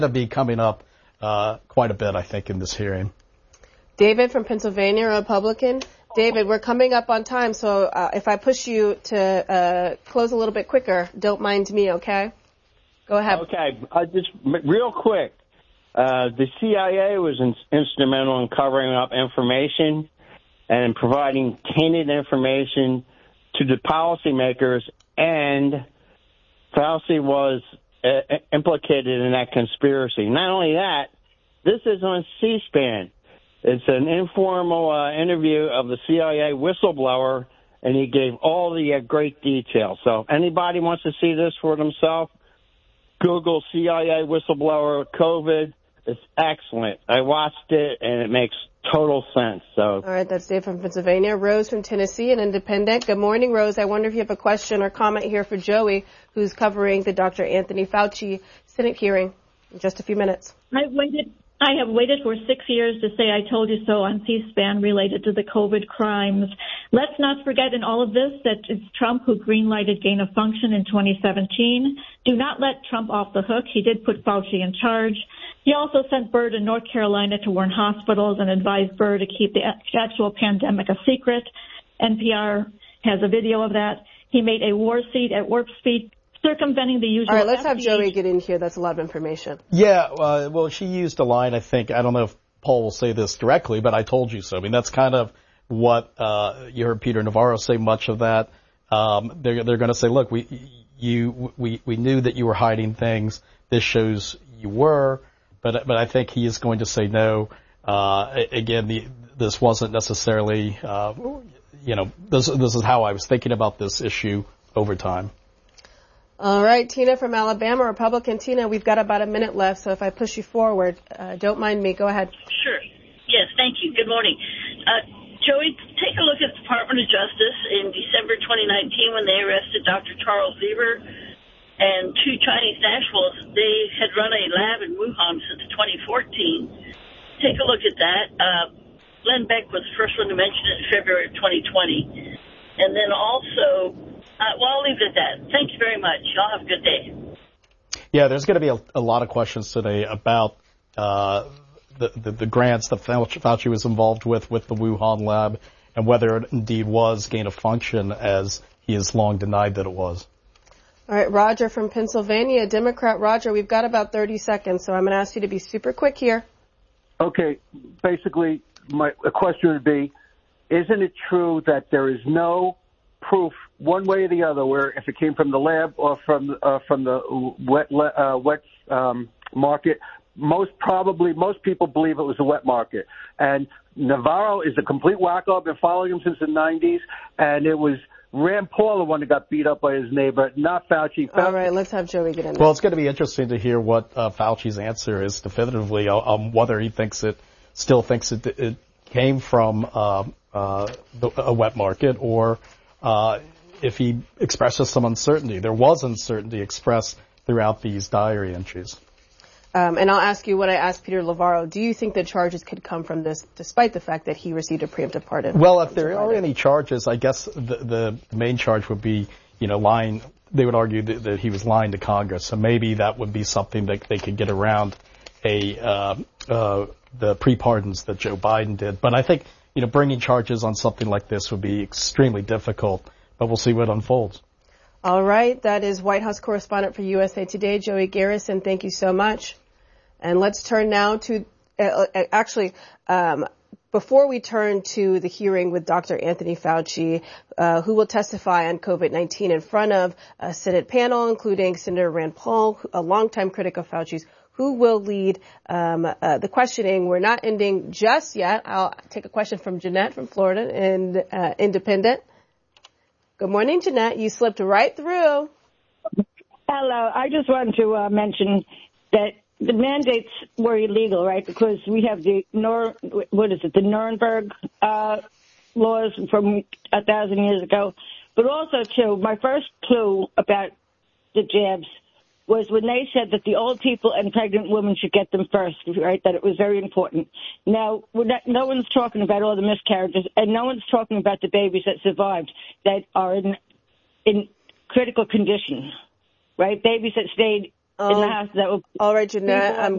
to be coming up quite a bit, I think, in this hearing. David from Pennsylvania, Republican. David, we're coming up on time, so if I push you to close a little bit quicker, don't mind me, okay? Go ahead. Okay, just real quick. The CIA was instrumental in covering up information and providing tainted information to the policymakers, and Fauci was implicated in that conspiracy. Not only that, this is on C-SPAN. It's an informal interview of the CIA whistleblower, and he gave all the great details. So anybody wants to see this for themselves, Google CIA whistleblower COVID. It's excellent. I watched it, and it makes total sense. So, all right, that's Dave from Pennsylvania. Rose from Tennessee, an independent. Good morning, Rose. I wonder if you have a question or comment here for Joey, who's covering the Dr. Anthony Fauci Senate hearing in just a few minutes. I have waited for 6 years to say I told you so on C-SPAN related to the COVID crimes. Let's not forget in all of this that it's Trump who greenlighted gain of function in 2017. Do not let Trump off the hook. He did put Fauci in charge. He also sent Burr to North Carolina to warn hospitals and advised Burr to keep the actual pandemic a secret. NPR has a video of that. He made a war seat at warp speed, circumventing the usual. All right, let's have Joey get in here. That's a lot of information. Yeah, well, she used a line, I think. I don't know if Paul will say this directly, but I told you so. I mean, that's kind of what you heard Peter Navarro say much of that. They're going to say, look, we knew that you were hiding things. This shows you were. But I think he is going to say no. Again, this wasn't necessarily, this is how I was thinking about this issue over time. All right, Tina from Alabama, Republican. Tina, we've got about a minute left, so if I push you forward, don't mind me. Go ahead. Sure. Yes, thank you. Good morning. Joey, take a look at the Department of Justice in December 2019 when they arrested Dr. Charles Lieber and two Chinese nationals. They had run a lab in Wuhan since 2014. Take a look at that. Glenn Beck was the first one to mention it in February of 2020. And then also, I'll leave it at that. Thank you very much. Y'all have a good day. Yeah, there's going to be a lot of questions today about the grants that Fauci was involved with the Wuhan lab and whether it indeed was gain of function, as he has long denied that it was. All right, Roger from Pennsylvania, Democrat. Roger, we've got about 30 seconds, so I'm going to ask you to be super quick here. Okay, basically, my question would be, isn't it true that there is no proof one way or the other where if it came from the lab or from the wet market? Most people believe it was a wet market. And Navarro is a complete wacko. I've been following him since the 90s, and it was Rand Paul, the one that got beat up by his neighbor, not Fauci. All right, let's have Joey get in there. Well, it's going to be interesting to hear what Fauci's answer is definitively on whether he still thinks it came from a wet market, or if he expresses some uncertainty. There was uncertainty expressed throughout these diary entries. And I'll ask you what I asked Peter Navarro. Do you think the charges could come from this, despite the fact that he received a preemptive pardon? Well, if there are any charges, I guess the main charge would be, lying. They would argue that he was lying to Congress. So maybe that would be something that they could get around the pre-pardons that Joe Biden did. But I think, bringing charges on something like this would be extremely difficult. But we'll see what unfolds. All right. That is White House correspondent for USA Today, Joey Garrison. Thank you so much. And let's turn now to, before we turn to the hearing with Dr. Anthony Fauci, who will testify on COVID-19 in front of a Senate panel, including Senator Rand Paul, a longtime critic of Fauci's, who will lead the questioning. We're not ending just yet. I'll take a question from Jeanette from Florida, and independent. Good morning, Jeanette. You slipped right through. Hello. I just wanted to mention that the mandates were illegal, right? Because we have the Nuremberg laws from 1,000 years ago. But also, too, my first clue about the jabs was when they said that the old people and pregnant women should get them first, right? That it was very important. Now, no one's talking about all the miscarriages, and no one's talking about the babies that survived that are in critical condition, right? Babies that stayed in the house that were... All right, Jeanette,